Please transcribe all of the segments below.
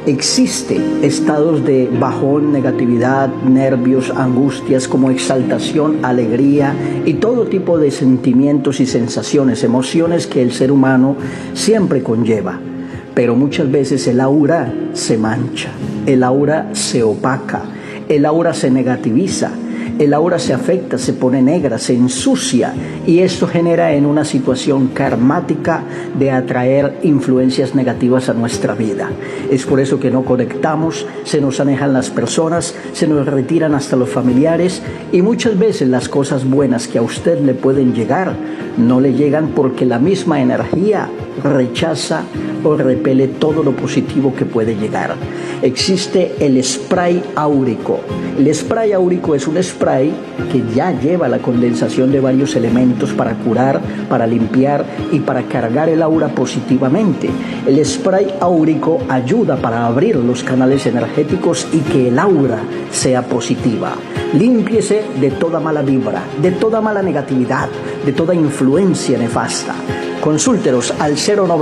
Existe estados de bajón, negatividad, nervios, angustias, como exaltación, alegría y todo tipo de sentimientos y sensaciones, emociones que el ser humano siempre conlleva. Pero muchas veces el aura se mancha, el aura se opaca, el aura se negativiza, el aura se afecta, se pone negra, se ensucia, y esto genera en una situación karmática de atraer influencias negativas a nuestra vida. Es por eso que no conectamos, se nos alejan las personas, se nos retiran hasta los familiares, y muchas veces las cosas buenas que a usted le pueden llegar no le llegan porque la misma energía rechaza o repele todo lo positivo que puede llegar. Existe el spray áurico. El spray áurico es un spray que ya lleva la condensación de varios elementos para curar, para limpiar y para cargar el aura positivamente. El spray áurico ayuda para abrir los canales energéticos y que el aura sea positiva. Límpiese de toda mala vibra, de toda mala negatividad, de toda influencia nefasta. Consúltenos al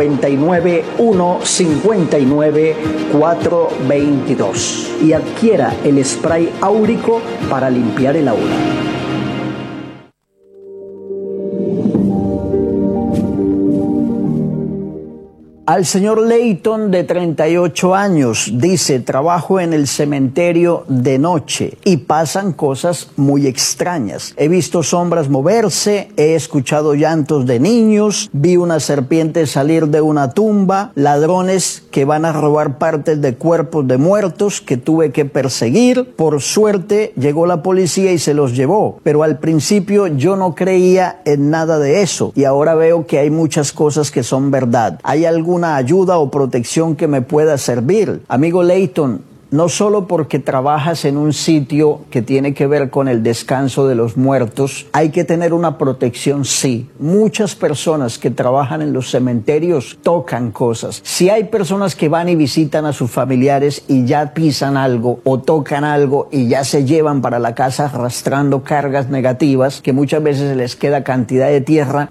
099-159-422 y adquiera el spray áurico para limpiar el aura. Al señor Leighton, de 38 años, dice: trabajo en el cementerio de noche y pasan cosas muy extrañas. He visto sombras moverse, he escuchado llantos de niños, vi una serpiente salir de una tumba, ladrones que van a robar partes de cuerpos de muertos que tuve que perseguir. Por suerte llegó la policía y se los llevó, pero al principio yo no creía en nada de eso y ahora veo que hay muchas cosas que son verdad. ¿Hay alguna ayuda o protección que me pueda servir? Amigo Leighton, no solo porque trabajas en un sitio que tiene que ver con el descanso de los muertos, hay que tener una protección, sí. Muchas personas que trabajan en los cementerios tocan cosas. Si hay personas que van y visitan a sus familiares y ya pisan algo o tocan algo y ya se llevan para la casa arrastrando cargas negativas, que muchas veces les queda cantidad de tierra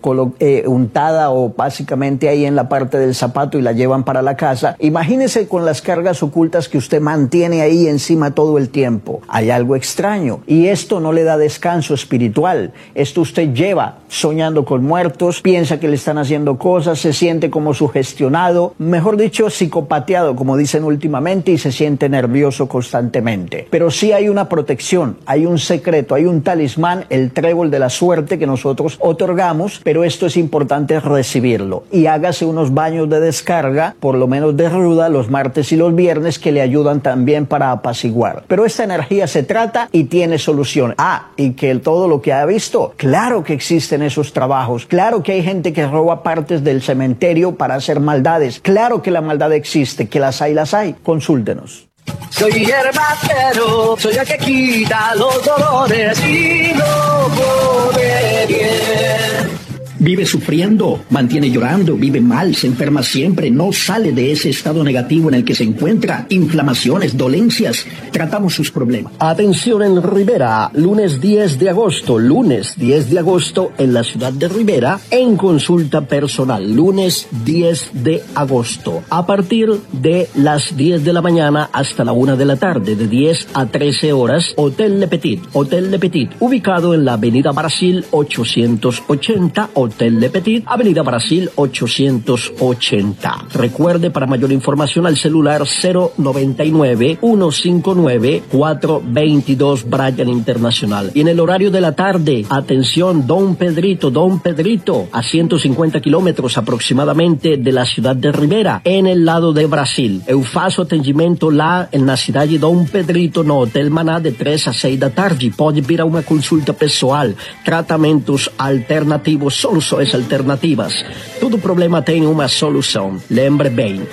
untada o básicamente ahí en la parte del zapato y la llevan para la casa, imagínese con las cargas ocultas que usted mantiene ahí encima todo el tiempo. Hay algo extraño y esto no le da descanso espiritual. Esto usted lleva soñando con muertos, piensa que le están haciendo cosas, se siente como sugestionado, mejor dicho, psicopateado, como dicen últimamente, y se siente nervioso constantemente. Pero sí hay una protección, hay un secreto, hay un talismán, el trébol de la suerte que nosotros otorgamos, pero esto es importante recibirlo. Y hágase unos baños de descarga, por lo menos de ruda, los martes y los viernes, que le ayudan también para apaciguar. Pero esta energía se trata y tiene solución. Y que todo lo que ha visto, claro que existen esos trabajos, claro que hay gente que roba partes del cementerio para hacer maldades, claro que la maldad existe, que las hay. Consúltenos. Soy hierbacero, soy el que quita los dolores y no pone bien. Vive sufriendo, mantiene llorando, vive mal, se enferma siempre, no sale de ese estado negativo en el que se encuentra, inflamaciones, dolencias, tratamos sus problemas. Atención en Rivera, lunes 10 de agosto en la ciudad de Rivera, en consulta personal, lunes 10 de agosto, a partir de las 10 de la mañana hasta la 1 de la tarde, de 10 a 13 horas, Hotel Le Petit, ubicado en la Avenida Brasil 880, Hotel Le Petit, Avenida Brasil 880. Recuerde, para mayor información, al celular 099-159-422 Bryan Internacional. Y en el horario de la tarde, atención, Don Pedrito, a 150 kilómetros aproximadamente de la ciudad de Rivera, en el lado de Brasil. Eu faço atendimento lá na cidade de Dom Pedrito, no Hotel Maná, de 3 a 6 da tarde. Pode vir a uma consulta pessoal, tratamentos alternativos, soluções alternativas. Todo problema tem uma solução. Lembre bem.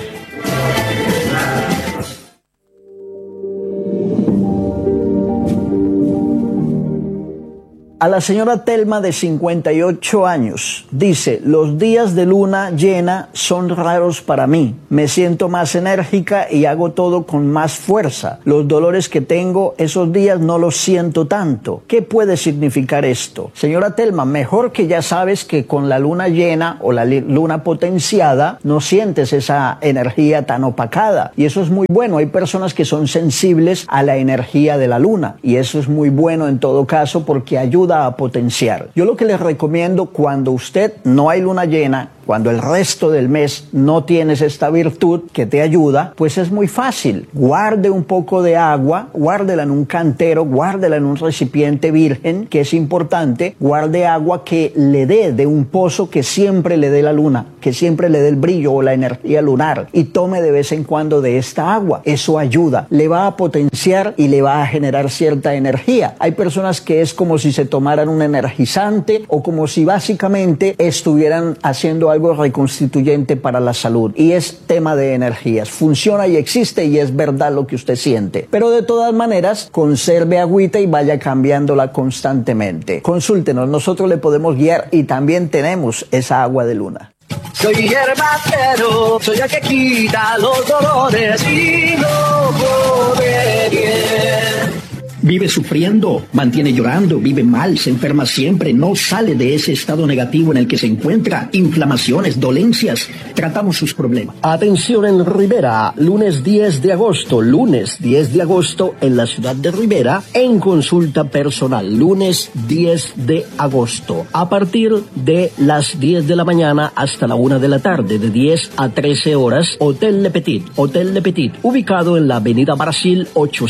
A la señora Telma de 58 años dice, los días de luna llena son raros para mí. Me siento más enérgica y hago todo con más fuerza. Los dolores que tengo esos días no los siento tanto. ¿Qué puede significar esto? Señora Telma, mejor que ya sabes que con la luna llena o la luna potenciada no sientes esa energía tan opacada. Y eso es muy bueno. Hay personas que son sensibles a la energía de la luna. Y eso es muy bueno en todo caso porque ayuda a potenciar. Yo lo que les recomiendo cuando usted no hay luna llena, cuando el resto del mes no tienes esta virtud que te ayuda, pues es muy fácil. Guarde un poco de agua, guárdela en un cantero, guárdela en un recipiente virgen, que es importante. Guarde agua que le dé de un pozo que siempre le dé la luna, que siempre le dé el brillo o la energía lunar, y tome de vez en cuando de esta agua. Eso ayuda, le va a potenciar y le va a generar cierta energía. Hay personas que es como si se tomaran un energizante o como si básicamente estuvieran haciendo algo reconstituyente para la salud, y es tema de energías. Funciona y existe y es verdad lo que usted siente, pero de todas maneras conserve agüita y vaya cambiándola constantemente. Consúltenos, nosotros le podemos guiar y también tenemos esa agua de luna. Soy hierbacero, soy el que quita los dolores y no pone bien. Vive sufriendo, mantiene llorando, vive mal, se enferma siempre, no sale de ese estado negativo en el que se encuentra, inflamaciones, dolencias, tratamos sus problemas. Atención en Rivera, lunes 10 de agosto en la ciudad de Rivera, en consulta personal, lunes 10 de agosto, a partir de las 10 de la mañana hasta la 1 de la tarde, de 10 a 13 horas, Hotel Le Petit, ubicado en la Avenida Brasil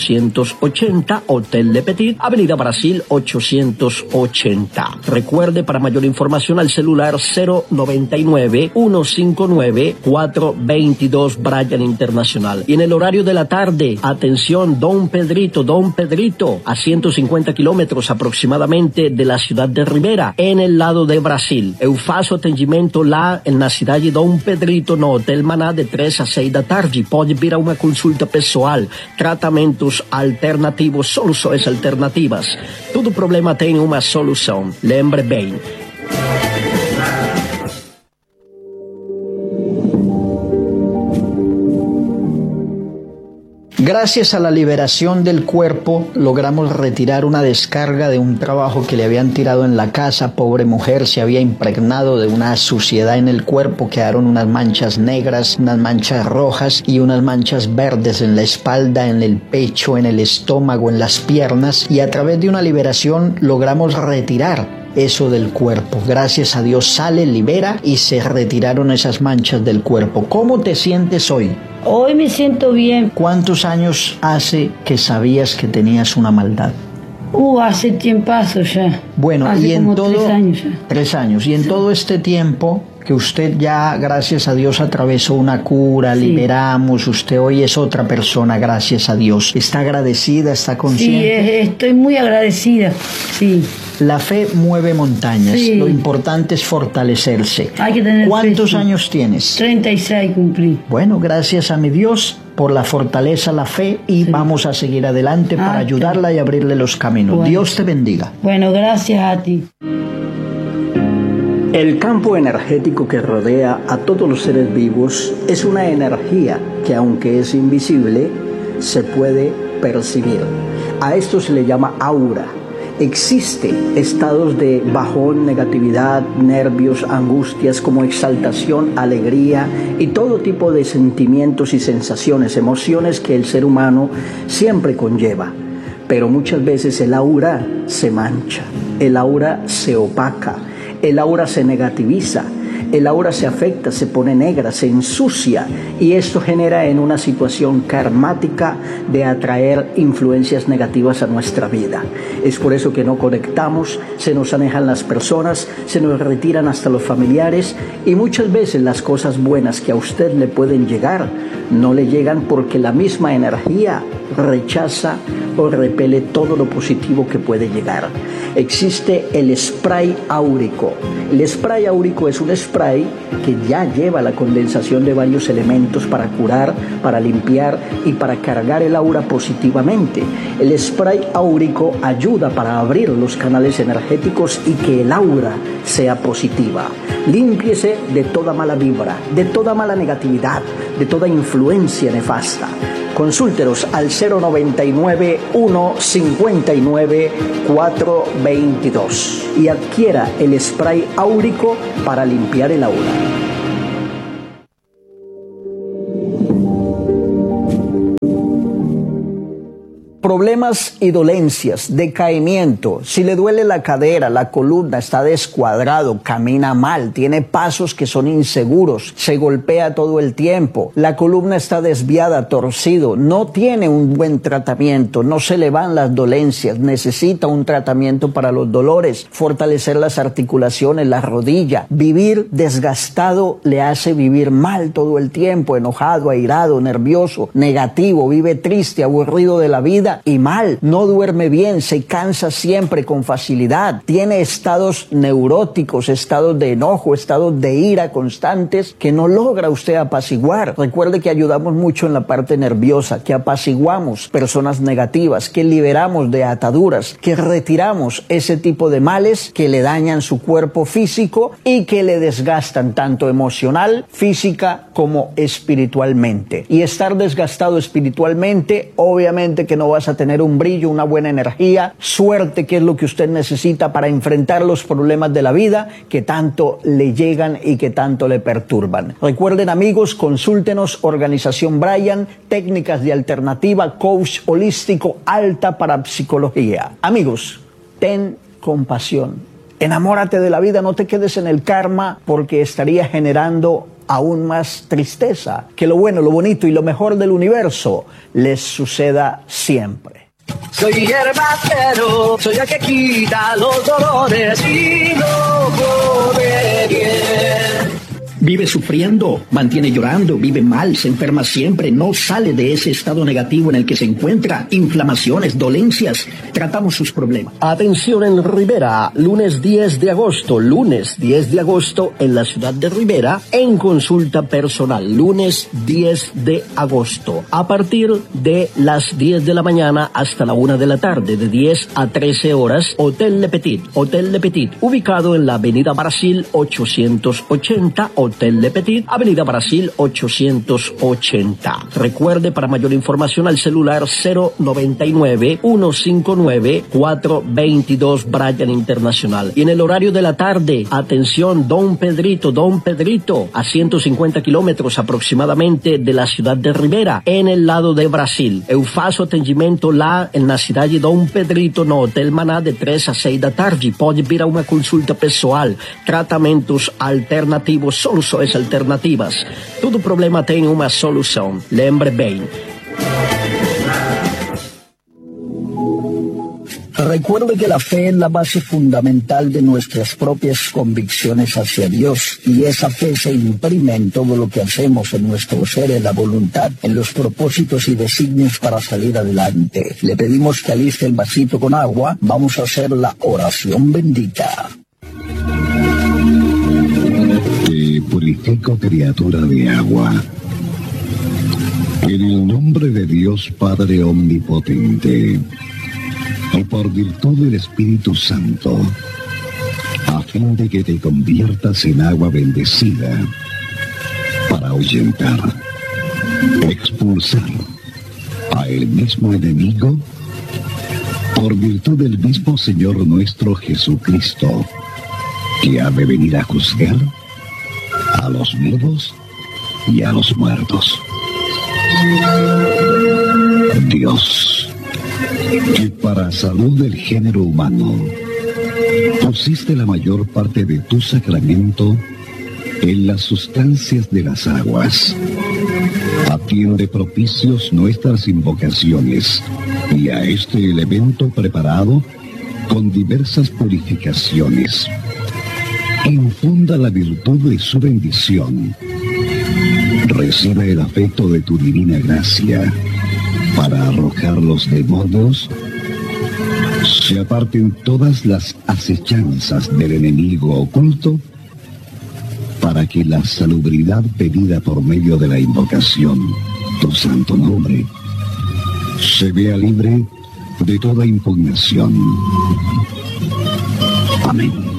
880, Hotel Le Petit, Avenida Brasil 880. Recuerde, para mayor información al celular 099-159-422 Bryan Internacional. Y en el horario de la tarde, atención, Don Pedrito, a 150 kilómetros aproximadamente de la ciudad de Rivera, en el lado de Brasil. Eu faço atendimento lá na cidade de Dom Pedrito, no Hotel Maná, de 3 a 6 da tarde. Pode vir a uma consulta pessoal, tratamentos alternativos, soluções alternativas. Todo problema tem uma solução. Lembre bem. Gracias a la liberación del cuerpo, logramos retirar una descarga de un trabajo que le habían tirado en la casa. Pobre mujer, se había impregnado de una suciedad en el cuerpo. Quedaron unas manchas negras, unas manchas rojas y unas manchas verdes en la espalda, en el pecho, en el estómago, en las piernas. Y a través de una liberación logramos retirar eso del cuerpo. Gracias a Dios sale, libera y se retiraron esas manchas del cuerpo. ¿Cómo te sientes hoy? Hoy me siento bien. ¿Cuántos años hace que sabías que tenías una maldad? Hace tiempazo ya. Bueno, hace y en como todo 3 años ya. 3 años. Y en todo este tiempo que usted ya, gracias a Dios, atravesó una cura, sí, liberamos, usted hoy es otra persona, gracias a Dios. ¿Está agradecida? ¿Está consciente? Sí, estoy muy agradecida, sí. La fe mueve montañas, sí. Lo importante es fortalecerse. Hay que tener ¿Cuántos fe, sí. años tienes? 36 cumplí. Bueno, gracias a mi Dios por la fortaleza, la fe, y sí, vamos a seguir adelante para ayudarla y abrirle los caminos. Bueno. Dios te bendiga. Bueno, gracias a ti. El campo energético que rodea a todos los seres vivos es una energía que, aunque es invisible, se puede percibir. A esto se le llama aura. Existen estados de bajón, negatividad, nervios, angustias, como exaltación, alegría y todo tipo de sentimientos y sensaciones, emociones que el ser humano siempre conlleva. Pero muchas veces el aura se mancha, el aura se opaca, el aura se negativiza, el aura se afecta, se pone negra, se ensucia, y esto genera en una situación karmática de atraer influencias negativas a nuestra vida. Es por eso que no conectamos, se nos alejan las personas, se nos retiran hasta los familiares, y muchas veces las cosas buenas que a usted le pueden llegar no le llegan porque la misma energía rechaza o repele todo lo positivo que puede llegar. Existe el spray áurico. El spray áurico es un spray que ya lleva la condensación de varios elementos para curar, para limpiar y para cargar el aura positivamente. El spray áurico ayuda para abrir los canales energéticos y que el aura sea positiva. Límpiese de toda mala vibra, de toda mala negatividad, de toda influencia nefasta. Consúltenos al 099-159-422 y adquiera el spray áurico para limpiar el aura. Problemas y dolencias, decaimiento, si le duele la cadera, la columna, está descuadrado, camina mal, tiene pasos que son inseguros, se golpea todo el tiempo, la columna está desviada, torcido, no tiene un buen tratamiento, no se le van las dolencias, necesita un tratamiento para los dolores, fortalecer las articulaciones, la rodilla. Vivir desgastado le hace vivir mal todo el tiempo, enojado, airado, nervioso, negativo, vive triste, aburrido de la vida y mal, no duerme bien, se cansa siempre con facilidad, tiene estados neuróticos, estados de enojo, estados de ira constantes que no logra usted apaciguar. Recuerde que ayudamos mucho en la parte nerviosa, que apaciguamos personas negativas, que liberamos de ataduras, que retiramos ese tipo de males que le dañan su cuerpo físico y que le desgastan tanto emocional, física como espiritualmente. Y estar desgastado espiritualmente, obviamente que no vas a tener un brillo, una buena energía, suerte, que es lo que usted necesita para enfrentar los problemas de la vida que tanto le llegan y que tanto le perturban. Recuerden, amigos, consúltenos, Organización Bryan, técnicas de alternativa, coach holístico, alta parapsicología. Amigos, ten compasión, enamórate de la vida, no te quedes en el karma porque estaría generando aún más tristeza. Que lo bueno, lo bonito y lo mejor del universo les suceda siempre. Soy hierbacero, soy el que quita los dolores y no come bien. Vive sufriendo, mantiene llorando, vive mal, se enferma siempre, no sale de ese estado negativo en el que se encuentra, inflamaciones, dolencias, tratamos sus problemas. Atención en Rivera, lunes 10 de agosto en la ciudad de Rivera, en consulta personal, lunes 10 de agosto, a partir de las 10 de la mañana hasta la 1 de la tarde, de 10 a 13 horas, Hotel Le Petit, ubicado en la Avenida Brasil 880, Hotel Le Petit, Avenida Brasil 880. Recuerde, para mayor información, al celular 099-159-422 Bryan Internacional. Y en el horario de la tarde, atención, Don Pedrito, a 150 kilómetros aproximadamente de la ciudad de Rivera, en el lado de Brasil. Eu faço atendimento lá na cidade de Dom Pedrito, no Hotel Maná, de 3 a 6 da tarde. Pode vir a uma consulta pessoal, tratamentos alternativos, soluções alternativas. Todo problema tem uma solução. Lembre bem. Recuerde que la fe es la base fundamental de nuestras propias convicciones hacia Dios, y esa fe se imprime en todo lo que hacemos, en nuestro ser, en la voluntad, en los propósitos y designios para salir adelante. Le pedimos que aliste el vasito con agua. Vamos a hacer la oración bendita. Te purifico, criatura de agua, en el nombre de Dios Padre Omnipotente, y por virtud del Espíritu Santo, a fin de que te conviertas en agua bendecida, para ahuyentar, expulsar a el mismo enemigo, por virtud del mismo Señor nuestro Jesucristo, que ha de venir a juzgar a los vivos y a los muertos. Dios, que para salud del género humano pusiste la mayor parte de tu sacramento en las sustancias de las aguas, atiende propicios nuestras invocaciones y a este elemento preparado con diversas purificaciones. Infunda la virtud de su bendición. Recibe el afecto de tu divina gracia para arrojar los demonios, se aparten todas las acechanzas del enemigo oculto, para que la salubridad pedida por medio de la invocación, tu santo nombre, se vea libre de toda impugnación. Amén.